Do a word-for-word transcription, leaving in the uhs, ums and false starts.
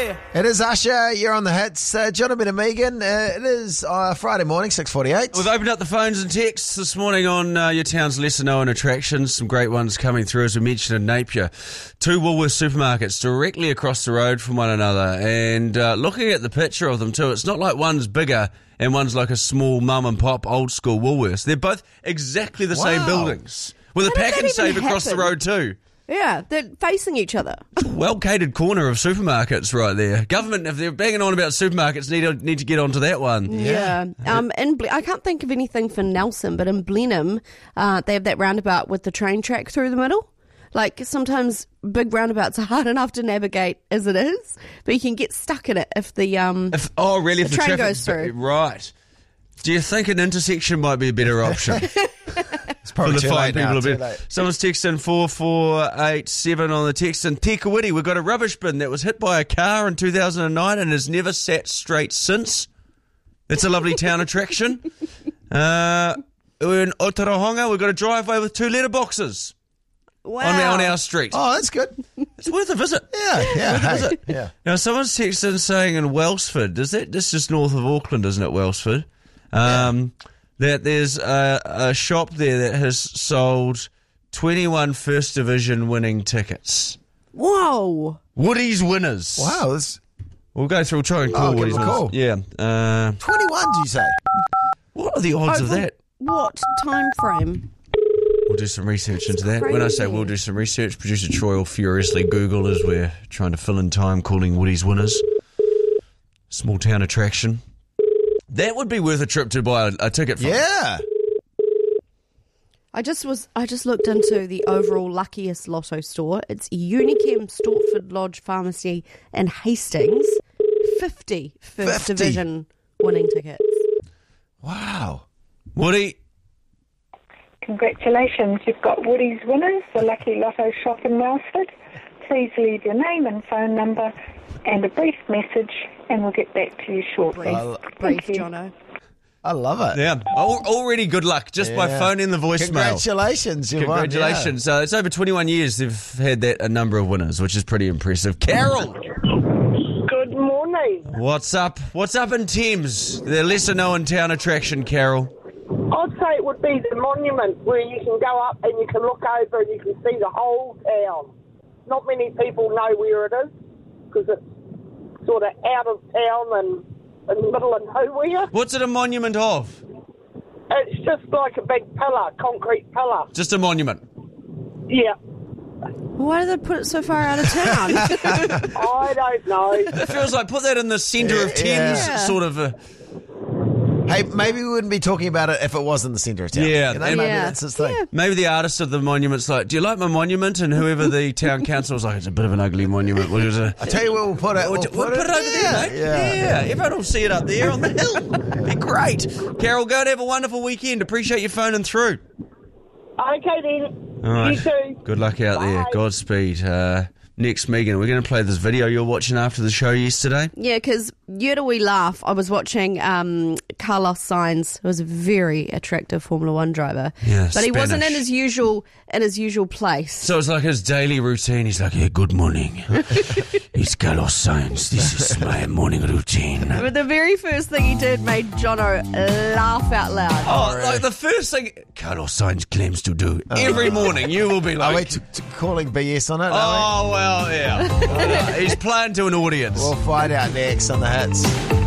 Hey! It is Usher, you're on the hits. Uh, Jonathan and Megan, uh, it is uh, Friday morning, six forty-eight. We've opened up the phones and texts this morning on uh, your town's lesser-known attractions. Some great ones coming through, as we mentioned in Napier. Two Woolworths supermarkets directly across the road from one another. And uh, looking at the picture of them too, it's not like one's bigger and one's like a small mum-and-pop old-school Woolworths. They're both exactly the Wow. same buildings. With a How did pack that and even save across the happen? road too. Yeah, they're facing each other. Well-catered corner of supermarkets right there. Government, if they're banging on about supermarkets, need to, need to get onto that one. Yeah. Um. In Ble- I can't think of anything for Nelson, but in Blenheim, uh, they have that roundabout with the train track through the middle. Like, sometimes big roundabouts are hard enough to navigate as it is, but you can get stuck in it if the um. If, oh, really? If The the, train traffic goes through. Right. Do you think an intersection might be a better option? It's probably for too the late fine people now, a too bit. late. Someone's texting four four eight seven on the text. And Te Kawiti, we've got a rubbish bin that was hit by a car in two thousand nine and has never sat straight since. It's a lovely town attraction. Uh, we're in Otorohanga. We've got a driveway with two letterboxes Wow. on, our- on our street. Oh, that's good. It's worth a visit. Yeah, yeah, hey, yeah. Now, someone's texting saying in Wellsford, is that this is north of Auckland, isn't it, Wellsford? Um, that there's a, a shop there that has sold twenty-one First Division winning tickets. Whoa. Woody's winners. Wow, this We'll go through, we'll try and call Oh, give Woody's them a winners. call. Yeah. Uh, twenty-one, do you say? what are the odds of Over that? What time frame? We'll do some research into that. When I say crazy. we'll do some research, producer Troy will furiously Google as we're trying to fill in time calling Woody's winners. Small town attraction. That would be worth a trip to buy a, a ticket for. Yeah. I just was. I just looked into the overall luckiest lotto store. It's Unichem, Stortford Lodge Pharmacy, and Hastings. Fifty First fifty. Division winning tickets. Wow. Woody, Congratulations, you've got Woody's winners, the Lucky Lotto shop in Wellsford. Please leave your name and phone number and a brief message, and we'll get back to you shortly. Well, Brief, Thank you. Jono. I love it. yeah, Al- already good luck just by Yeah. phoning the voicemail. Congratulations, you've won, Congratulations. Uh, it's over twenty-one years they've had that a number of winners, which is pretty impressive. Carol, Good morning. what's up? What's up in Thames? The lesser known town attraction, Carol. I'd say it would be the monument where you can go up and you can look over and you can see the whole town. Not many people know where it is because it's sort of out of town and in the middle of nowhere. What's it a monument of? It's just like a big pillar, concrete pillar. Just a monument. Yeah. Why did they put it so far out of town? I don't know. It feels like put that in the centre of Yeah. Thames, Yeah. sort of. A, Hey, maybe we wouldn't be talking about it if it was in the centre of town. Yeah, You know, and- maybe Yeah. that's his thing. Yeah. maybe the artist of the monument's like, do you like my monument? And whoever the town council was like, it's a bit of an ugly monument. We'll just, uh, I tell you where we'll put it. We'll, We'll we'll put it over there, mate. Yeah. Yeah, everyone will see it up there on the hill. Be great. Carol, go and have a wonderful weekend. Appreciate you phoning through. Okay then. All right. You too. Good luck out there. Bye. Godspeed. Uh, next, Megan, we're going to play this video you're watching after the show yesterday. Yeah, because you do we laugh. I was watching um, Carlos Sainz, who was a very attractive Formula One driver, Yeah, but he wasn't in Spanish. his usual in his usual place. So it's like his daily routine. He's like, yeah, good morning. It's Carlos Sainz. This is my morning routine. But the very first thing he did made Jono laugh out loud. Oh, like the first thing Carlos Sainz claims to do every morning, you will be Are we like, t- t- calling B S on it? are oh, well, yeah. Uh, he's playing to an audience. we? We'll find out next on the hits.